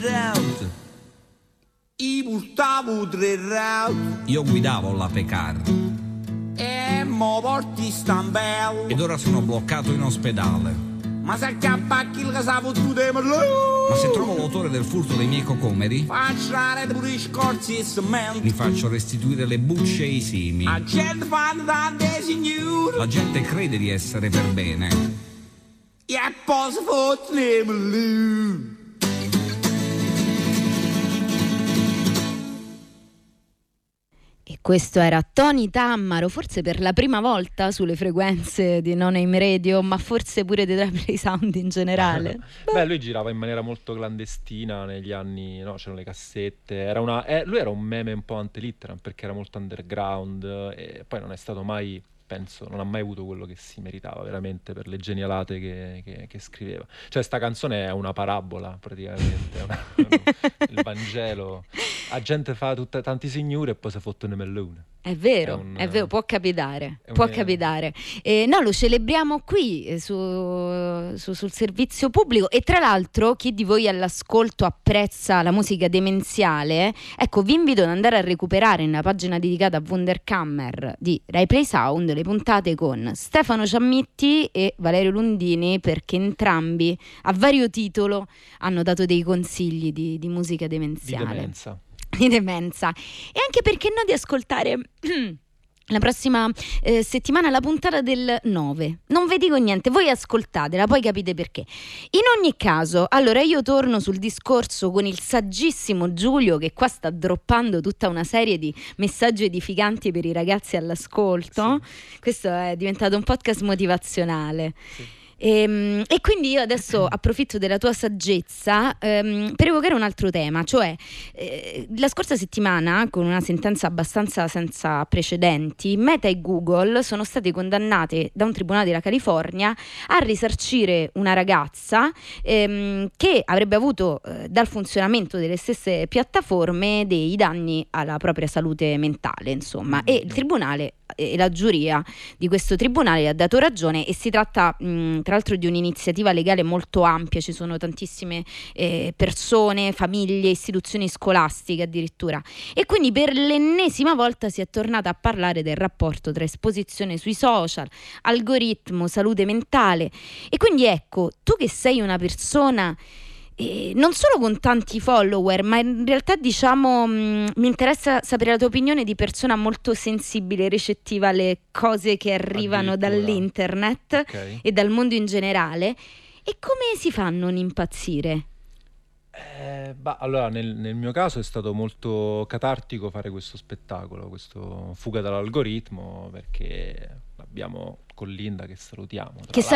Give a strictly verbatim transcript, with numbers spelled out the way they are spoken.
Io portavo tre route. Io guidavo la Pecar. E mo porti stambello. Ed ora sono bloccato in ospedale. Ma se accapacchi il casavo tu te me lo. Ma se trovo l'autore del furto dei miei cocomeri, faccio la pure i scorzi e cemento. Gli faccio restituire le bucce e i simi. La gente fa tante signore. La gente crede di essere per bene. E poi si fotte me. E questo era Tony Tammaro, forse per la prima volta sulle frequenze di No Name Radio, ma forse pure di Replay Sound in generale. Beh, lui girava in maniera molto clandestina negli anni, no? C'erano le cassette, era una, eh, lui era un meme un po' antelitteram perché era molto underground e poi non è stato mai, penso, non ha mai avuto quello che si meritava veramente per le genialate che, che, che scriveva. Cioè sta canzone è una parabola praticamente, è una, il Vangelo. La gente fa tutta, tanti signori e poi si fottono mellone. È vero, è, un, è vero, può capitare, può un... capitare. Eh, no, lo celebriamo qui eh, su, su, sul servizio pubblico e tra l'altro chi di voi all'ascolto apprezza la musica demenziale, ecco vi invito ad andare a recuperare nella pagina dedicata a Wunderkammer di Replay Sound le puntate con Stefano Ciammitti e Valerio Lundini, perché entrambi a vario titolo hanno dato dei consigli di, di musica demenziale. Di demenza. Di demenza. E anche perché no di ascoltare la prossima eh, settimana la puntata del nove. Non vi dico niente, voi ascoltatela, poi capite perché. In ogni caso, allora io torno sul discorso con il saggissimo Giulio che qua sta droppando tutta una serie di messaggi edificanti per i ragazzi all'ascolto. Sì. Questo è diventato un podcast motivazionale. Sì. E, e quindi io adesso approfitto della tua saggezza ehm, per evocare un altro tema, cioè eh, la scorsa settimana, con una sentenza abbastanza senza precedenti, Meta e Google sono state condannate da un tribunale della California a risarcire una ragazza ehm, che avrebbe avuto eh, dal funzionamento delle stesse piattaforme dei danni alla propria salute mentale, insomma, e il tribunale e la giuria di questo tribunale ha dato ragione e si tratta mh, tra l'altro di un'iniziativa legale molto ampia, ci sono tantissime eh, persone, famiglie, istituzioni scolastiche addirittura, e quindi per l'ennesima volta si è tornata a parlare del rapporto tra esposizione sui social, algoritmo, salute mentale. E quindi ecco, tu che sei una persona Eh, non solo con tanti follower, ma in realtà diciamo mh, mi interessa sapere la tua opinione di persona molto sensibile e recettiva alle cose che arrivano dall'internet, okay, e dal mondo in generale. E come si fa a non impazzire? Eh, bah, allora nel, nel mio caso è stato molto catartico fare questo spettacolo, questo fuga dall'algoritmo, perché abbiamo con Linda, che salutiamo, che